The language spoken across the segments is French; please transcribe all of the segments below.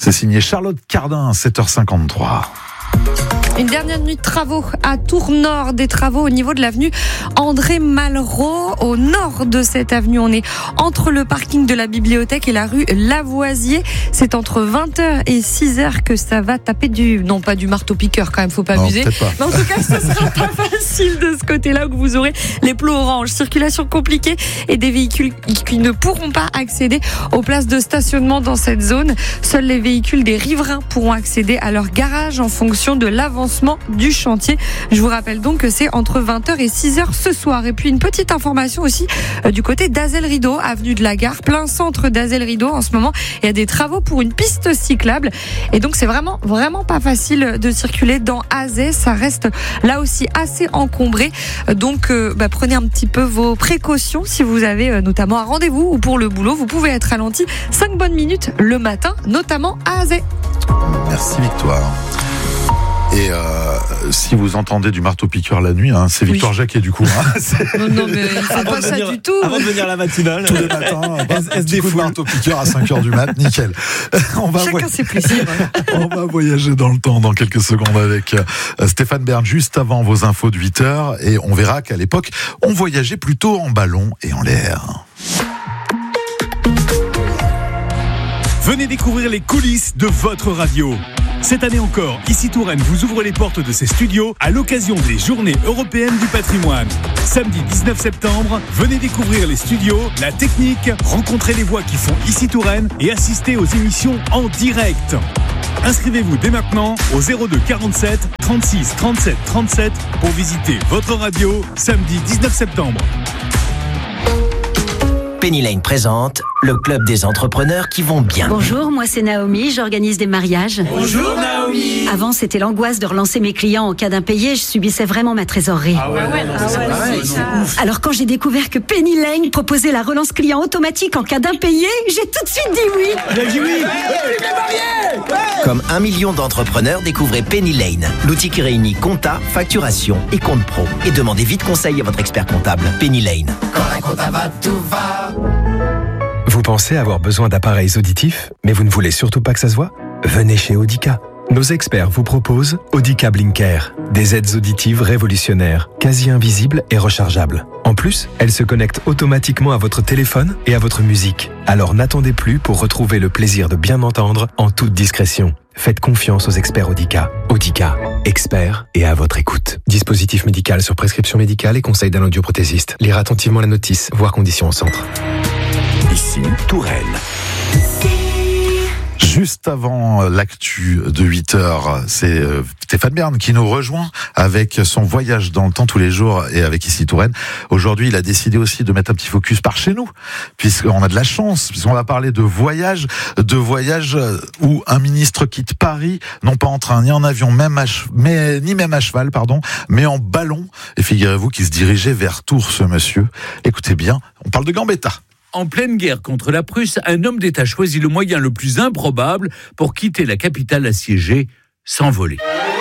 C'est signé Charlotte Cardin, 7h53. Une dernière nuit de travaux à Tours-Nord, des travaux au niveau de l'avenue André Malraux. Au nord de cette avenue, on est entre le parking de la bibliothèque et la rue Lavoisier. C'est entre 20h et 6h que ça va taper non pas du marteau-piqueur quand même, faut pas abuser. Mais en tout cas, ce sera pas facile de ce côté-là où vous aurez les plots orange. Circulation compliquée et des véhicules qui ne pourront pas accéder aux places de stationnement dans cette zone. Seuls les véhicules des riverains pourront accéder à leur garage en fonction de l'avancement du chantier. Je vous rappelle donc que c'est entre 20h et 6h ce soir. Et puis une petite information aussi du côté d'Azel-Rideau, avenue de la Gare, plein centre d'Azel-Rideau en ce moment. Il y a des travaux pour une piste cyclable et donc c'est vraiment pas facile de circuler dans Azé. Ça reste là aussi assez encombré. Donc prenez un petit peu vos précautions si vous avez notamment un rendez-vous ou pour le boulot. Vous pouvez être ralenti 5 bonnes minutes le matin, notamment à Azé. Merci Victoire. Et si vous entendez du marteau-piqueur la nuit, c'est Victoire Jacquet du coup. Non, mais il faut pas ça du tout. Avant de venir à la matinale. Tous les matins, un petit coup de marteau-piqueur à 5h du mat, nickel. Chacun ses plaisirs. On va voyager dans le temps dans quelques secondes avec Stéphane Bern, juste avant vos infos de 8h. Et on verra qu'à l'époque, on voyageait plutôt en ballon et en l'air. Venez découvrir les coulisses de votre radio. Cette année encore, Ici Touraine vous ouvre les portes de ses studios à l'occasion des Journées européennes du patrimoine. Samedi 19 septembre, venez découvrir les studios, la technique, rencontrer les voix qui font Ici Touraine et assister aux émissions en direct. Inscrivez-vous dès maintenant au 02 47 36 37 37 pour visiter votre radio samedi 19 septembre. Penny Lane présente le club des entrepreneurs qui vont bien. Bonjour, moi c'est Naomi, j'organise des mariages. Bonjour Naomi. Avant, c'était l'angoisse de relancer mes clients en cas d'impayé, je subissais vraiment ma trésorerie. Alors quand j'ai découvert que Penny Lane proposait la relance client automatique en cas d'impayé, j'ai tout de suite dit oui. Elle a dit oui. Comme 1 million d'entrepreneurs, découvrez Penny Lane, l'outil qui réunit compta, facturation et compte pro. Et demandez vite conseil à votre expert comptable. Penny Lane. Quand la compta va, tout va. Vous pensez avoir besoin d'appareils auditifs, mais vous ne voulez surtout pas que ça se voit ? Venez chez Audica. Nos experts vous proposent Audica Blinker, des aides auditives révolutionnaires, quasi invisibles et rechargeables. En plus, elles se connectent automatiquement à votre téléphone et à votre musique. Alors n'attendez plus pour retrouver le plaisir de bien entendre en toute discrétion. Faites confiance aux experts Audica. Audica, experts et à votre écoute. Dispositif médical sur prescription médicale et conseil d'un audioprothésiste. Lire attentivement la notice, voir conditions au centre. Ici Touraine. Juste avant l'actu de 8h, c'est Stéphane Bern qui nous rejoint avec son voyage dans le temps tous les jours et avec Ici Touraine. Aujourd'hui, il a décidé aussi de mettre un petit focus par chez nous, puisqu'on a de la chance, puisqu'on va parler de voyage où un ministre quitte Paris, non pas en train ni en avion, ni même à cheval, mais en ballon. Et figurez-vous qu'il se dirigeait vers Tours, ce monsieur. Écoutez bien, on parle de Gambetta. En pleine guerre contre la Prusse, un homme d'État choisit le moyen le plus improbable pour quitter la capitale assiégée, s'envoler.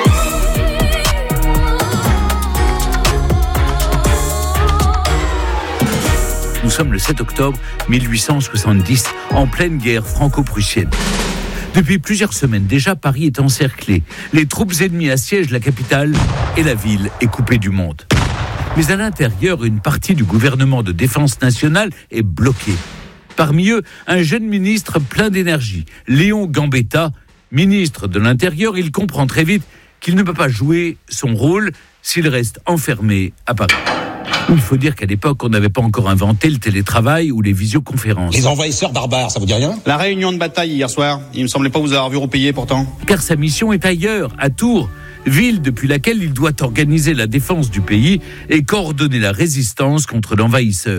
Nous sommes le 7 octobre 1870, en pleine guerre franco-prussienne. Depuis plusieurs semaines déjà, Paris est encerclé. Les troupes ennemies assiègent la capitale et la ville est coupée du monde. Mais à l'intérieur, une partie du gouvernement de défense nationale est bloquée. Parmi eux, un jeune ministre plein d'énergie, Léon Gambetta, ministre de l'Intérieur. Il comprend très vite qu'il ne peut pas jouer son rôle s'il reste enfermé à Paris. Il faut dire qu'à l'époque, on n'avait pas encore inventé le télétravail ou les visioconférences. Les envahisseurs barbares, ça vous dit rien ? La réunion de bataille hier soir, il me semblait pas vous avoir vu repayer pourtant. Car sa mission est ailleurs, à Tours, ville depuis laquelle il doit organiser la défense du pays et coordonner la résistance contre l'envahisseur.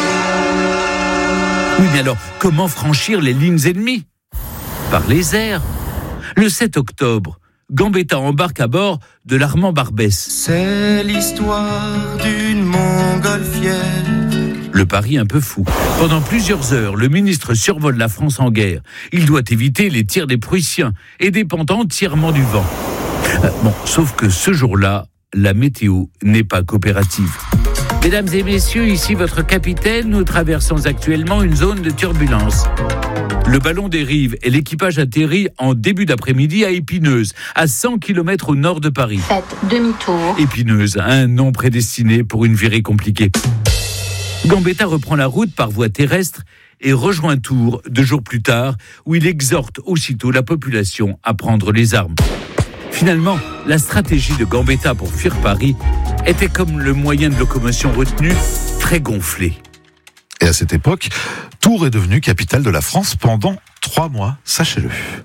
Oui, mais alors, comment franchir les lignes ennemies ? Par les airs. Le 7 octobre, Gambetta embarque à bord de l'Armand Barbès. C'est l'histoire d'une montgolfière. Le pari un peu fou. Pendant plusieurs heures, le ministre survole la France en guerre. Il doit éviter les tirs des Prussiens et dépend entièrement du vent. Sauf que ce jour-là, la météo n'est pas coopérative. Mesdames et messieurs, ici votre capitaine, nous traversons actuellement une zone de turbulence. Le ballon dérive et l'équipage atterrit en début d'après-midi à Épineuses, à 100 km au nord de Paris. Faites demi-tour. Épineuses, un nom prédestiné pour une virée compliquée. Gambetta reprend la route par voie terrestre et rejoint Tours 2 jours plus tard, où il exhorte aussitôt la population à prendre les armes. Finalement, la stratégie de Gambetta pour fuir Paris était, comme le moyen de locomotion retenu, très gonflé. Et à cette époque, Tours est devenue capitale de la France pendant 3 mois, sachez-le.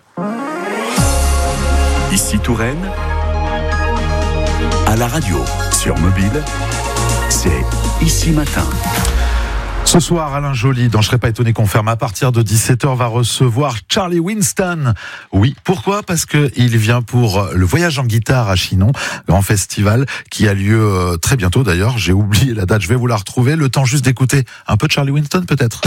Ici Touraine, à la radio, sur mobile, c'est Ici Matin. Ce soir, Alain Joly, dans Je serais pas étonné qu'on ferme à partir de 17h, va recevoir Charlie Winston. Oui, pourquoi ? Parce que il vient pour le Voyage en guitare à Chinon, grand festival qui a lieu très bientôt d'ailleurs. J'ai oublié la date, je vais vous la retrouver. Le temps juste d'écouter un peu de Charlie Winston peut-être.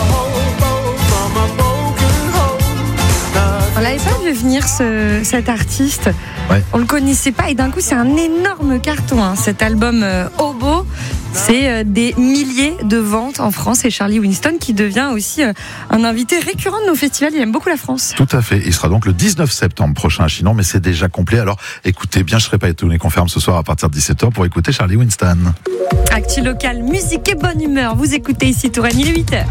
On l'avait pas vu venir cet artiste. Ouais. On le connaissait pas et d'un coup c'est un énorme carton. Cet album Hobo, c'est des milliers de ventes en France et Charlie Winston qui devient aussi un invité récurrent de nos festivals. Il aime beaucoup la France. Tout à fait. Il sera donc le 19 septembre prochain à Chinon, mais c'est déjà complet. Alors écoutez bien, je serais pas étonné qu'on ferme ce soir à partir de 17h pour écouter Charlie Winston. Actu local, musique et bonne humeur. Vous écoutez ici Touraine, il est 8h.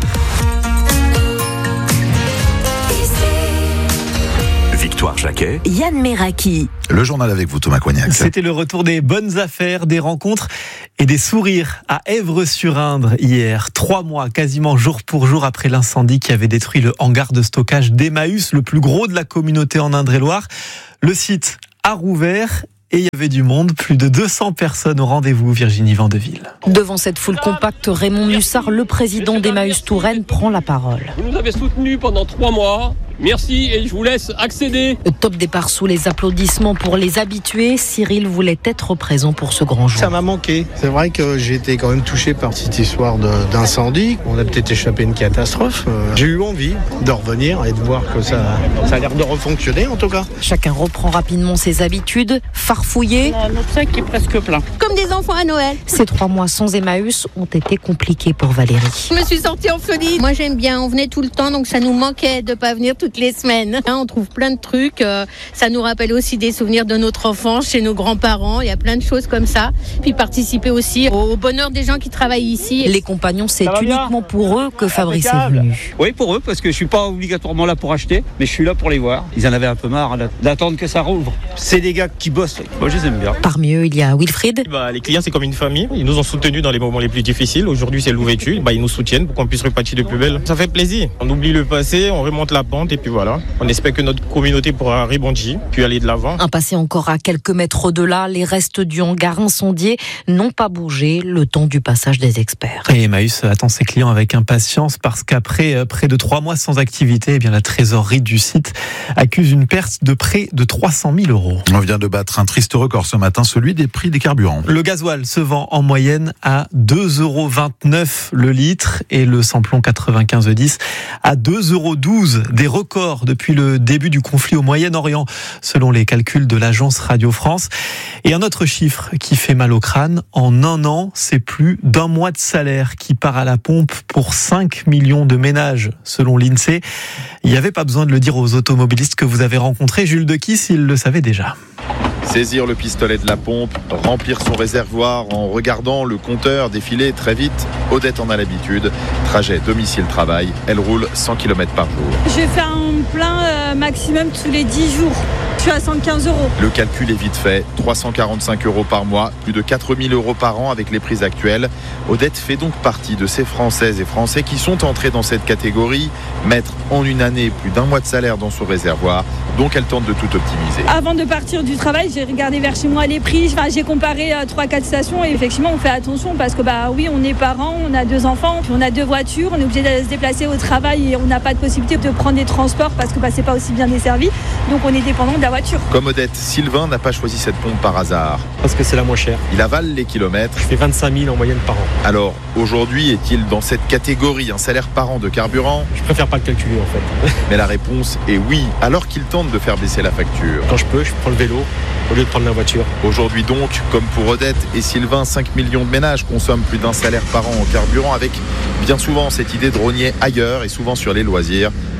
Victoire Jacquet, Yann Meraki. Le journal avec vous, Thomas Coignac. C'était le retour des bonnes affaires, des rencontres et des sourires à Èvres-sur-Indre hier. 3 mois, quasiment jour pour jour après l'incendie qui avait détruit le hangar de stockage d'Emmaüs, le plus gros de la communauté en Indre-et-Loire. Le site a rouvert. Et il y avait du monde, plus de 200 personnes au rendez-vous, Virginie Vandeville. Devant cette foule compacte, Raymond Mussard, le président d'Emmaüs Touraine, prend la parole. Vous nous avez soutenus pendant 3 mois. Merci et je vous laisse accéder. Top départ sous les applaudissements pour les habitués. Cyril voulait être présent pour ce grand jour. Ça m'a manqué. C'est vrai que j'ai été quand même touché par cette histoire d'incendie. On a peut-être échappé à une catastrophe. J'ai eu envie de revenir et de voir que ça a l'air de refonctionner en tout cas. Chacun reprend rapidement ses habitudes, farfouiller. Notre sac est presque plein. Comme des enfants à Noël. Ces 3 mois sans Emmaüs ont été compliqués pour Valérie. Je me suis sortie en folie. Moi j'aime bien, on venait tout le temps donc ça nous manquait de pas venir toutes les semaines. On trouve plein de trucs, ça nous rappelle aussi des souvenirs de notre enfance chez nos grands-parents, il y a plein de choses comme ça. Puis participer aussi au bonheur des gens qui travaillent ici. Les compagnons, c'est uniquement pour eux que Fabrice est venu. Oui, pour eux, parce que je suis pas obligatoirement là pour acheter, mais je suis là pour les voir. Ils en avaient un peu marre d'attendre que ça rouvre. C'est des gars qui bossent. Moi, je les aime bien. Parmi eux, il y a Wilfried. Les clients, c'est comme une famille. Ils nous ont soutenus dans les moments les plus difficiles. Aujourd'hui, c'est l'ouverture. Ils nous soutiennent pour qu'on puisse repartir de plus belle. Ça fait plaisir. On oublie le passé, on remonte la pente et puis voilà. On espère que notre communauté pourra rebondir, puis aller de l'avant. Un passé encore à quelques mètres au-delà, les restes du hangar incendié n'ont pas bougé le temps du passage des experts. Et Emmaüs attend ses clients avec impatience parce qu'après près de 3 mois sans activité, la trésorerie du site accuse une perte de près de 300 000 €. On vient de battre un triste record ce matin, celui des prix des carburants. Le gasoil se vend en moyenne à 2,29 € le litre et le samplon 95E10 à 2,12 €. Des records depuis le début du conflit au Moyen-Orient, selon les calculs de l'agence Radio France. Et un autre chiffre qui fait mal au crâne, en 1 an, c'est plus d'1 mois de salaire qui part à la pompe pour 5 millions de ménages, selon l'INSEE. Il n'y avait pas besoin de le dire aux automobilistes que vous avez rencontrés. Jules Dequisse, il le savait déjà. Saisir le pistolet de la pompe, remplir son réservoir en regardant le compteur défiler très vite. Odette en a l'habitude. Trajet domicile-travail, elle roule 100 km par jour. Je fais un plein maximum tous les 10 jours. Je suis à 115 €. Le calcul est vite fait. 345 € par mois, plus de 4 000 € par an avec les prix actuels. Odette fait donc partie de ces Françaises et Français qui sont entrés dans cette catégorie. Mettre en une année plus d'1 mois de salaire dans son réservoir, donc elle tente de tout optimiser. Avant de partir du travail, j'ai regardé vers chez moi les prix. J'ai comparé 3-4 stations et effectivement on fait attention parce que oui, on est parents, on a 2 enfants, puis on a 2 voitures, on est obligé de se déplacer au travail et on n'a pas de possibilité de prendre des transports parce que c'est pas aussi bien desservi. Donc on est dépendant de la voiture. Comme Odette, Sylvain n'a pas choisi cette pompe par hasard. Parce que c'est la moins chère. Il avale les kilomètres. Je fais 25 000 en moyenne par an. Alors, aujourd'hui, est-il dans cette catégorie, un salaire par an de carburant ? Je préfère pas le calculer en fait. Mais la réponse est oui, alors qu'il tente de faire baisser la facture. Quand je peux, je prends le vélo au lieu de prendre la voiture. Aujourd'hui donc, comme pour Odette et Sylvain, 5 millions de ménages consomment plus d'1 salaire par an en carburant avec bien souvent cette idée de rogner ailleurs et souvent sur les loisirs.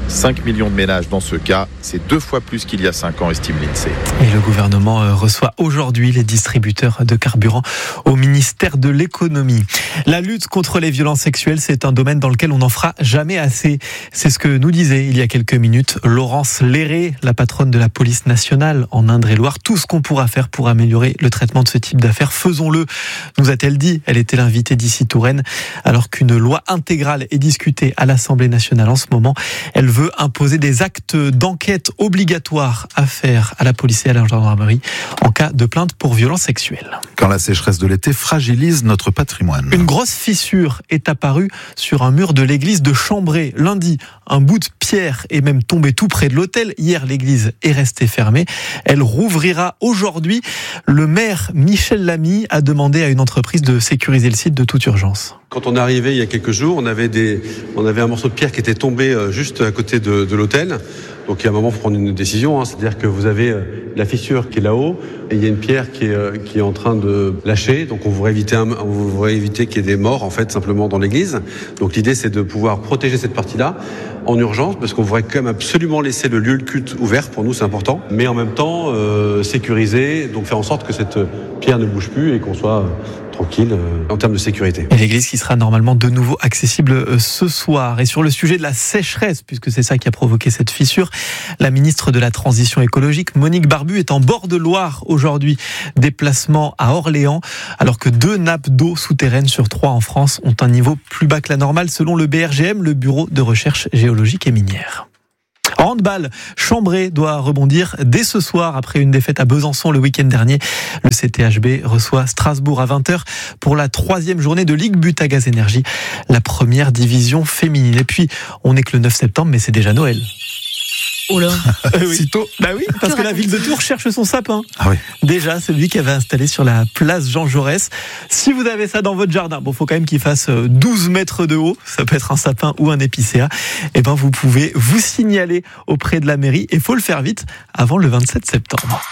5 millions de ménages dans ce cas. C'est 2 fois plus qu'il y a 5 ans, estime l'INSEE. Et le gouvernement reçoit aujourd'hui les distributeurs de carburant au ministère de l'économie. La lutte contre les violences sexuelles, c'est un domaine dans lequel on n'en fera jamais assez. C'est ce que nous disait il y a quelques minutes Laurence Léré, la patronne de la police nationale en Indre-et-Loire. Tout ce qu'on pourra faire pour améliorer le traitement de ce type d'affaires, faisons-le, nous a-t-elle dit. Elle était l'invitée d'Ici Touraine, alors qu'une loi intégrale est discutée à l'Assemblée nationale en ce moment. Elle veut imposer des actes d'enquête obligatoires à faire à la police et à la gendarmerie en cas de plainte pour violences sexuelles. Quand la sécheresse de l'été fragilise notre patrimoine. Une grosse fissure est apparue sur un mur de l'église de Chambray. Lundi, un bout de pierre est même tombé tout près de l'autel. Hier, l'église est restée fermée. Elle rouvrira aujourd'hui. Le maire Michel Lamy a demandé à une entreprise de sécuriser le site de toute urgence. Quand on est arrivé il y a quelques jours, on avait un morceau de pierre qui était tombé juste à côté de l'hôtel. Donc il y a un moment, il faut prendre une décision. C'est-à-dire que vous avez la fissure qui est là-haut et il y a une pierre qui est en train de lâcher. Donc on voudrait éviter qu'il y ait des morts en fait simplement dans l'église. Donc l'idée c'est de pouvoir protéger cette partie-là en urgence parce qu'on voudrait quand même absolument laisser le lieu de culte ouvert. Pour nous c'est important. Mais en même temps sécuriser, donc faire en sorte que cette pierre ne bouge plus et qu'on soit tranquille en termes de sécurité. Et l'église qui sera normalement de nouveau accessible ce soir. Et sur le sujet de la sécheresse, puisque c'est ça qui a provoqué cette fissure, la ministre de la Transition écologique, Monique Barbu, est en bord de Loire aujourd'hui. Déplacement à Orléans, alors que 2 nappes d'eau souterraines sur 3 en France ont un niveau plus bas que la normale, selon le BRGM, le Bureau de recherche géologique et minière. En handball, Chambray doit rebondir dès ce soir après une défaite à Besançon le week-end dernier. Le CTHB reçoit Strasbourg à 20h pour la 3e journée de Ligue Butagaz Énergie, la première division féminine. Et puis, on n'est que le 9 septembre, mais c'est déjà Noël. Oh là. Oui. Sitôt. Bah oui, parce que la ville de Tours cherche son sapin. Ah oui. Déjà, celui qui avait installé sur la place Jean Jaurès. Si vous avez ça dans votre jardin, faut quand même qu'il fasse 12 mètres de haut. Ça peut être un sapin ou un épicéa. Et vous pouvez vous signaler auprès de la mairie. Et faut le faire vite avant le 27 septembre.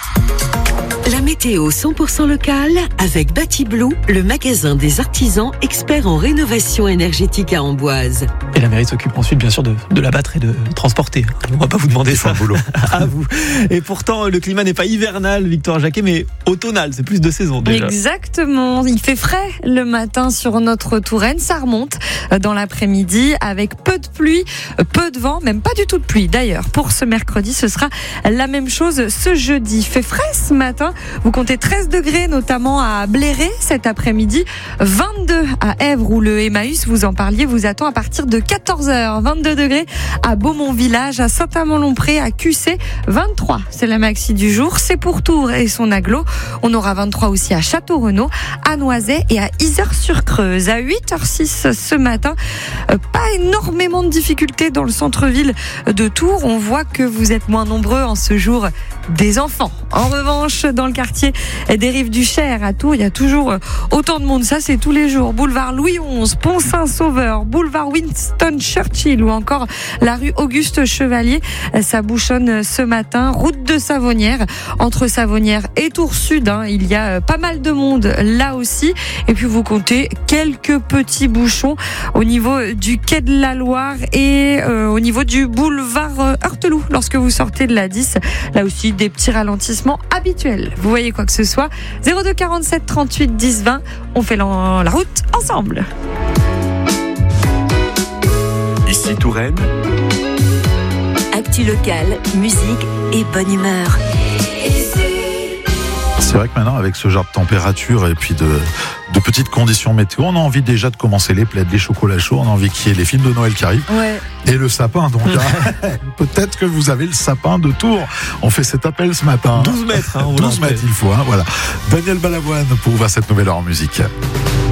La météo 100% locale avec Batiblue, le magasin des artisans experts en rénovation énergétique à Amboise. Et la mairie s'occupe ensuite bien sûr de l'abattre et de transporter. On va pas vous demander ça à vous. Et pourtant le climat n'est pas hivernal, Victoire Jacquet, mais automnal, c'est plus de saison déjà. Exactement, il fait frais le matin sur notre Touraine, ça remonte dans l'après-midi avec peu de pluie, peu de vent, même pas du tout de pluie. D'ailleurs, pour ce mercredi, ce sera la même chose ce jeudi. Il fait frais ce matin. Vous comptez 13 degrés, notamment à Bléré cet après-midi, 22 à Èvre où le Emmaüs, vous en parliez, vous attend à partir de 14h. 22 degrés à Beaumont-Village, à Saint-Amand-Lompré, à QC, 23. C'est la maxi du jour. C'est pour Tours et son agglo. On aura 23 aussi à Château-Renaud, à Noisey et à Yzeure-sur-Creuse. À 8h06 ce matin, pas énormément de difficultés dans le centre-ville de Tours. On voit que vous êtes moins nombreux en ce jour des enfants. En revanche, dans le quartier des Rives du Cher à Tours, il y a toujours autant de monde. Ça, c'est tous les jours. Boulevard Louis XI, Pont Saint-Sauveur, boulevard Winston Churchill ou encore la rue Auguste Chevalier. Ça bouchonne ce matin. Route de Savonnières, entre Savonnières et Tours Sud. Il y a pas mal de monde là aussi. Et puis vous comptez quelques petits bouchons au niveau du quai de la Loire et au niveau du boulevard Heurteloup lorsque vous sortez de la 10. Là aussi, des petits ralentissements habituels. Vous voyez quoi que ce soit, 02 47 38 10 20, on fait la route ensemble. Ici Touraine. Actu locale, musique et bonne humeur. C'est vrai que maintenant, avec ce genre de température et puis de petites conditions météo, on a envie déjà de commencer les plaids, les chocolats chauds, on a envie qu'il y ait les films de Noël qui arrivent. Ouais. Et le sapin, donc peut-être que vous avez le sapin de Tours. On fait cet appel ce matin. 12 mètres. 12 mètres, il faut. Voilà. Daniel Balavoine pour ouvrir cette nouvelle heure en musique.